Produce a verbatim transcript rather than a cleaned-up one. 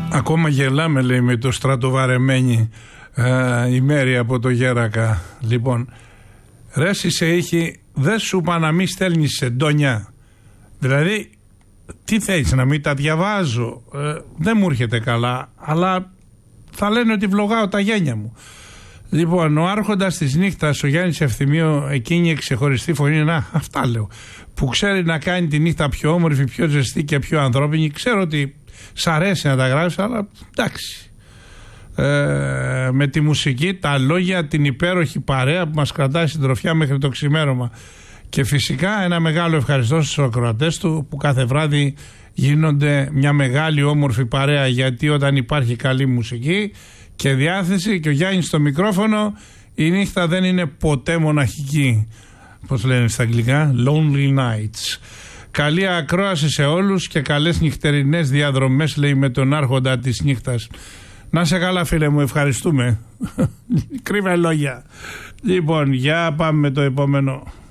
Ακόμα γελάμε, λέει, με το στρατοβαρεμένη ε, ημέρη από το Γέρακα. Λοιπόν, ρε σε είχε, δεν σου είπα να μην στέλνεις σεντόνια. Δηλαδή, τι θέλεις, να μην τα διαβάζω? Ε, δεν μου έρχεται καλά, αλλά θα λένε ότι βλογάω τα γένια μου. Λοιπόν, ο άρχοντας της νύχτας, ο Γιάννης Ευθυμίου, εκείνη η ξεχωριστή φωνή, να, αυτά λέω, που ξέρει να κάνει τη νύχτα πιο όμορφη, πιο ζεστή και πιο ανθρώπινη. Ξέρω ότι σ' αρέσει να τα γράψεις, αλλά εντάξει. Ε, με τη μουσική, τα λόγια, την υπέροχη παρέα που μας κρατάει συντροφιά μέχρι το ξημέρωμα. Και φυσικά ένα μεγάλο ευχαριστώ στους ακροατές του που κάθε βράδυ γίνονται μια μεγάλη όμορφη παρέα, γιατί όταν υπάρχει καλή μουσική και διάθεση και ο Γιάννης στο μικρόφωνο, η νύχτα δεν είναι ποτέ μοναχική. Πώς λένε στα αγγλικά? Lonely nights. Καλή ακρόαση σε όλους και καλές νυχτερινές διαδρομές, λέει, με τον άρχοντα της νύχτας. Να σε καλά, φίλε μου, ευχαριστούμε. Κρύβε λόγια. Λοιπόν, για πάμε με το επόμενο.